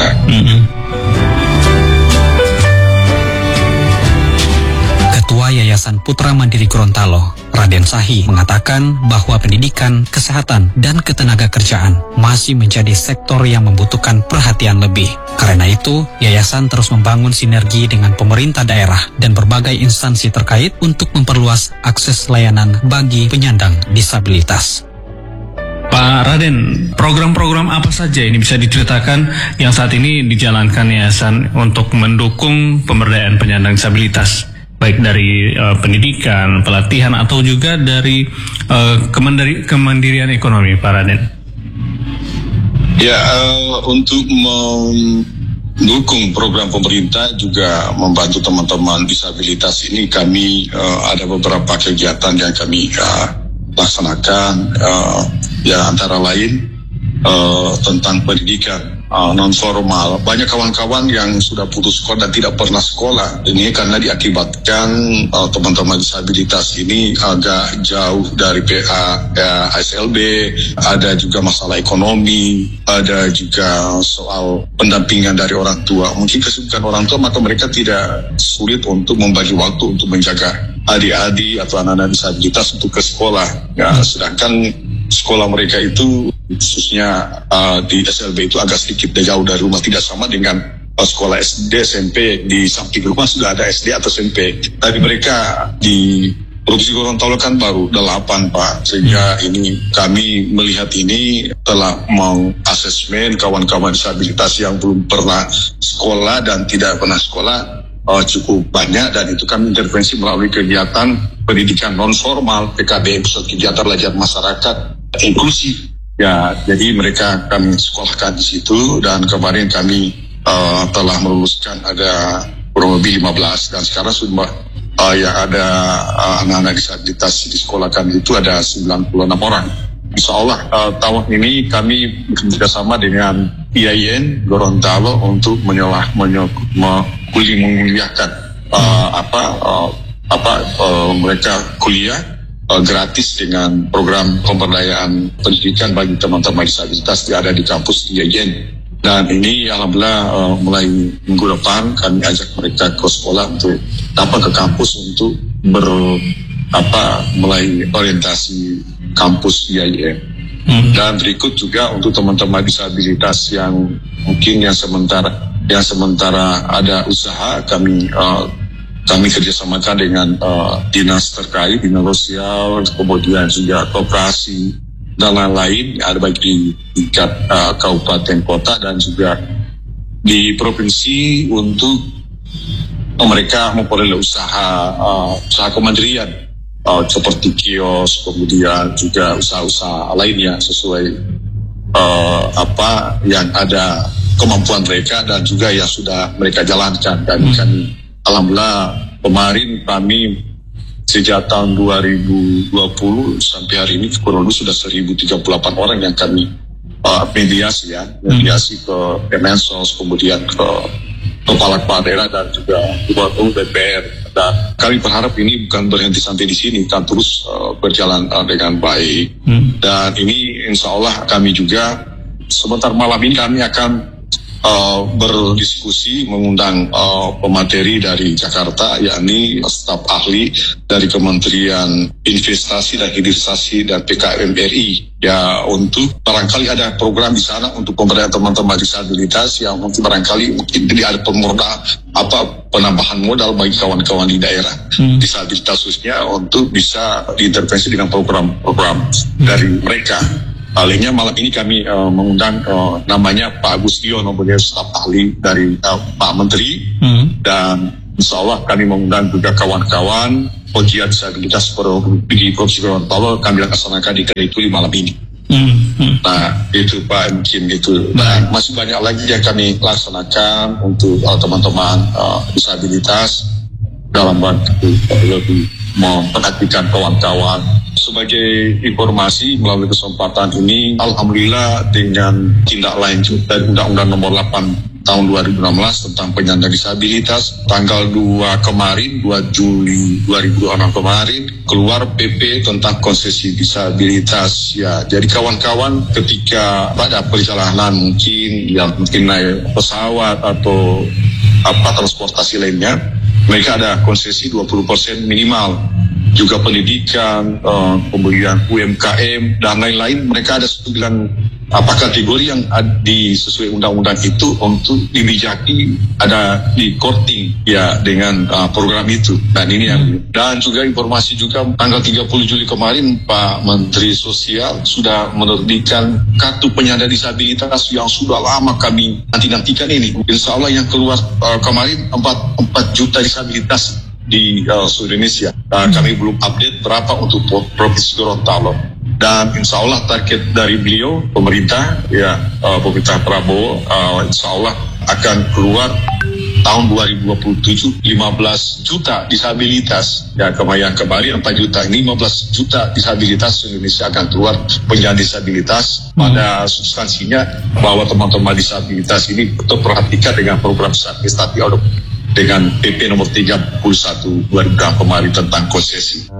kita. Ketua Yayasan Putra Mandiri Gorontalo, Raden Sahi, mengatakan bahwa pendidikan, kesehatan, dan ketenagakerjaan masih menjadi sektor yang membutuhkan perhatian lebih. Karena itu, Yayasan terus membangun sinergi dengan pemerintah daerah dan berbagai instansi terkait untuk memperluas akses layanan bagi penyandang disabilitas. Pak Raden, program-program apa saja ini bisa diceritakan yang saat ini dijalankan Yayasan untuk mendukung pemberdayaan penyandang disabilitas? Baik dari pendidikan, pelatihan, atau juga dari kemandirian ekonomi, Pak Raden. Ya, untuk mendukung program pemerintah juga membantu teman-teman disabilitas ini, kami ada beberapa kegiatan yang kami laksanakan, ya antara lain tentang pendidikan non formal. Banyak kawan-kawan yang sudah putus sekolah dan tidak pernah sekolah. Ini karena diakibatkan teman-teman disabilitas ini agak jauh dari ASLB, ada juga masalah ekonomi, ada juga soal pendampingan dari orang tua. Mungkin kesibukan orang tua, maka mereka tidak sulit untuk membagi waktu untuk menjaga adik-adik atau anak-anak disabilitas untuk ke sekolah. Ya, sedangkan sekolah mereka itu khususnya di SLB itu agak sedikit jauh dari rumah, tidak sama dengan sekolah SD, SMP di samping rumah sudah ada SD atau SMP. Tapi mereka di Provinsi Gorontalo kan baru 8, Pak. Sehingga ini kami melihat ini telah mengasesmen kawan-kawan disabilitas yang belum pernah sekolah dan tidak pernah sekolah cukup banyak, dan itu kami intervensi melalui kegiatan pendidikan non formal PKBM, kegiatan belajar masyarakat inklusif. Ya, jadi mereka kami sekolahkan di situ, dan kemarin kami telah meluluskan ada kurang lebih 15, dan sekarang sudah yang ada anak-anak disabilitas disekolahkan itu ada 96 orang. Insya Allah tahun ini kami bekerjasama dengan IAIN Gorontalo untuk menguliahkan mereka kuliah gratis dengan program pemberdayaan pendidikan bagi teman-teman disabilitas yang ada di kampus IAIN. Dan ini alhamdulillah mulai minggu depan kami ajak mereka ke sekolah untuk dapat ke kampus untuk mulai orientasi kampus IAIN. Dan berikut juga untuk teman-teman disabilitas yang mungkin yang sementara ada usaha, kami kerjasamakan dengan dinas terkait, dinas sosial, kemudian juga koperasi dan lain-lain, ada baik di tingkat kabupaten kota dan juga di provinsi, untuk mereka memperoleh usaha kemandirian seperti kios, kemudian juga usaha-usaha lainnya sesuai yang ada kemampuan mereka dan juga yang sudah mereka jalankan. Dan kami alhamdulillah kemarin kami sejak tahun 2020 sampai hari ini kurang lebih sudah 1038 orang yang kami mediasi ke Kemensos, kemudian ke kepala daerah dan juga ketua DPR. Dan kami berharap ini bukan berhenti sampai di sini, kan terus berjalan dengan baik. Dan ini insya Allah kami juga sebentar malam ini kami akan berdiskusi mengundang pemateri dari Jakarta, yakni staf ahli dari Kementerian Investasi dan Hilirisasi dan PKM RI, ya, untuk barangkali ada program di sana untuk pemberdayaan teman-teman disabilitas yang mungkin jadi ada penambahan modal bagi kawan-kawan di daerah disabilitas khususnya untuk bisa diintervensi dengan program-program dari mereka. Paling malam ini kami mengundang namanya Pak Agustiono, beliau staf ahli dari Pak Menteri, dan insya Allah kami mengundang juga kawan-kawan pegiat disabilitas di Provinsi Gorontalo, kami laksanakan di Kedai malam ini. Nah itu Pak, mungkin itu. Dan masih banyak lagi yang kami laksanakan untuk teman-teman disabilitas dalam bantu lebih memperhatikan kawan-kawan. Sebagai informasi melalui kesempatan ini, alhamdulillah dengan tindak lanjut dari Undang-Undang Nomor 8 tahun 2016 tentang penyandang disabilitas. Tanggal 2 Juli 2006 kemarin keluar PP tentang konsesi disabilitas. Ya, jadi kawan-kawan ketika pada perjalanan mungkin naik pesawat atau transportasi lainnya, mereka ada konsesi 20% minimal. Juga pendidikan, kemudian UMKM dan lain-lain, mereka ada 9 kategori yang sesuai undang-undang itu untuk dibijaki, ada di korting ya dengan program itu. Dan juga informasi juga tanggal 30 Juli kemarin Pak Menteri Sosial sudah menerbitkan kartu penyandang disabilitas yang sudah lama kami nanti-nantikan ini. Insya Allah yang keluar kemarin 4 juta disabilitas di seluruh Indonesia. Kami belum update berapa untuk Provinsi Gorontalo. Dan insya Allah target dari beliau, pemerintah Prabowo, insya Allah akan keluar tahun 2027 15 juta disabilitas. Ya, kemarin 4 juta, 15 juta disabilitas Indonesia akan keluar penyandang disabilitas. Pada substansinya bahwa teman-teman disabilitas ini betul perhatikan dengan program statistik dengan PP nomor 31 2006 kemarin tentang konsesi.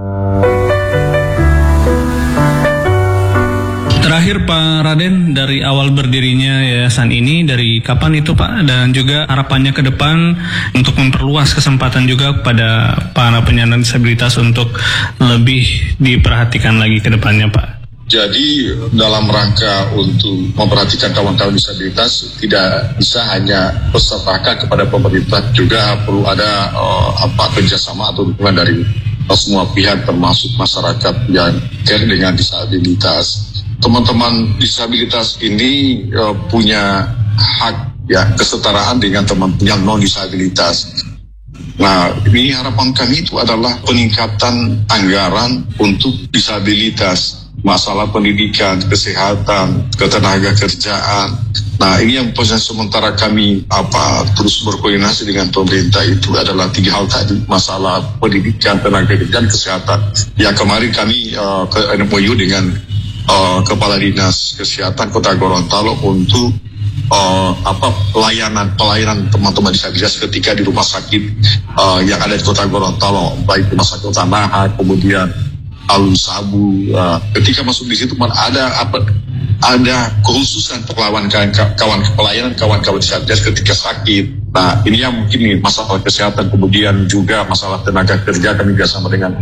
Terakhir Pak Raden, dari awal berdirinya yayasan ini, dari kapan itu Pak? Dan juga harapannya ke depan untuk memperluas kesempatan juga kepada para penyandang disabilitas untuk lebih diperhatikan lagi ke depannya Pak. Jadi dalam rangka untuk memperhatikan kawan-kawan disabilitas tidak bisa hanya berserahkan kepada pemerintah, juga perlu ada kerjasama atau dukungan dari semua pihak termasuk masyarakat yang care dengan disabilitas. Teman-teman disabilitas ini punya hak kesetaraan dengan teman-teman yang non disabilitas. Nah, ini harapan kami itu adalah peningkatan anggaran untuk disabilitas. Masalah pendidikan, kesehatan, ketenaga kerjaan. Nah, ini yang sementara kami terus berkoordinasi dengan pemerintah itu adalah 3 hal tadi, masalah pendidikan, tenaga kerjaan, kesehatan. Ya, kemarin kami ke MOU dengan Kepala Dinas Kesehatan Kota Gorontalo untuk pelayanan teman-teman disabilitas ketika di rumah sakit yang ada di Kota Gorontalo, baik rumah sakit Utama, kemudian Alun Sabu. Ketika masuk di situ ada khususan pelayanan kawan-kawan disabilitas ketika sakit. Nah, ini yang mungkin masalah kesehatan, kemudian juga masalah tenaga kerja. Kami bersama dengan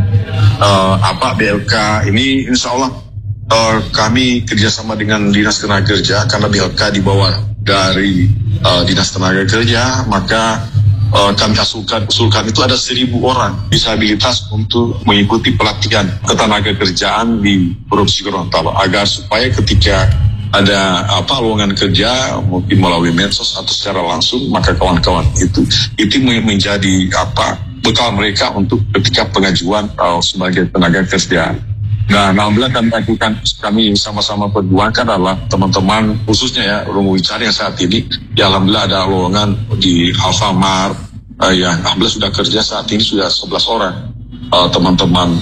BLK ini, insya Allah kami kerjasama dengan Dinas Tenaga Kerja, karena BLK di bawah dari Dinas Tenaga Kerja, maka kami usulkan itu ada 1.000 orang disabilitas untuk mengikuti pelatihan ketenaga kerjaan di Provinsi Gorontalo, agar supaya ketika ada lowongan kerja mungkin melalui medsos atau secara langsung, maka kawan-kawan itu menjadi bekal mereka untuk ketika pengajuan sebagai tenaga kerja. Nah, alhamdulillah kami sama-sama perjuangkan adalah teman-teman khususnya Romo Wicara yang saat ini alhamdulillah ada lowongan di Alfamart yang alhamdulillah sudah kerja saat ini sudah 11 orang teman-teman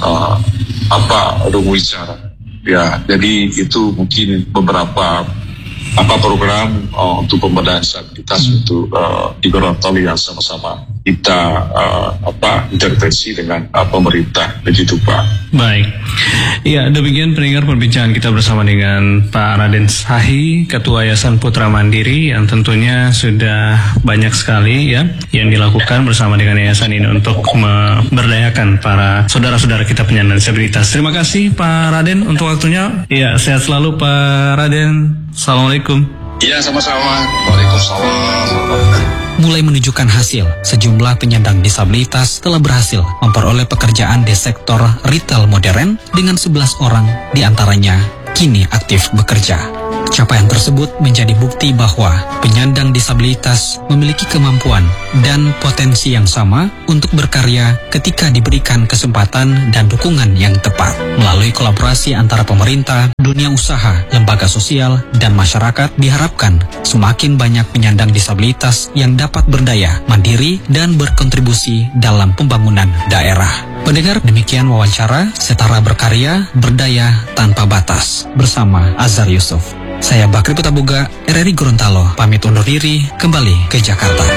Romo Wicara. Ya, jadi itu mungkin beberapa program untuk pemberdayaan disabilitas untuk di Gorontalo yang sama-sama kita intervensi dengan pemerintah, begitu Pak. Baik, ya demikian pendengar perbincangan kita bersama dengan Pak Raden Sahi, Ketua Yayasan Putra Mandiri, yang tentunya sudah banyak sekali yang dilakukan bersama dengan yayasan ini untuk memberdayakan para saudara-saudara kita penyandang disabilitas. Terima kasih Pak Raden untuk waktunya. Ya, sehat selalu Pak Raden. Assalamualaikum. Iya, sama-sama. Waalaikumsalam. Mulai menunjukkan hasil, sejumlah penyandang disabilitas telah berhasil memperoleh pekerjaan di sektor retail modern dengan 11 orang diantaranya kini aktif bekerja. Capaian tersebut menjadi bukti bahwa penyandang disabilitas memiliki kemampuan dan potensi yang sama untuk berkarya ketika diberikan kesempatan dan dukungan yang tepat. Melalui kolaborasi antara pemerintah, dunia usaha, lembaga sosial, dan masyarakat, diharapkan semakin banyak penyandang disabilitas yang dapat berdaya, mandiri, dan berkontribusi dalam pembangunan daerah. Pendengar, demikian wawancara Setara Berkarya, Berdaya Tanpa Batas bersama Azhar Yusuf. Saya Bakri Putaboga, RRI Gorontalo, pamit undur diri, kembali ke Jakarta.